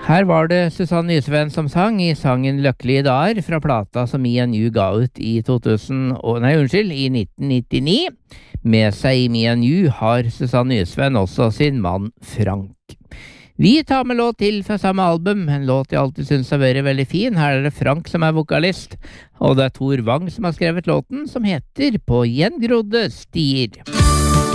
Her var det Susanne Nysveen som sang i sangen Løkkelige dager fra plata som Mia New ga ut i 1999. Med seg i Mia New har Susanne Nysveen også sin mann Frank. Vi tar med låt til fra samme album, en låt jeg alltid synes har vært veldig fin. Her er det Frank som er vokalist, og det er Tor Wang som har skrevet låten, som heter På gjengrodde stier.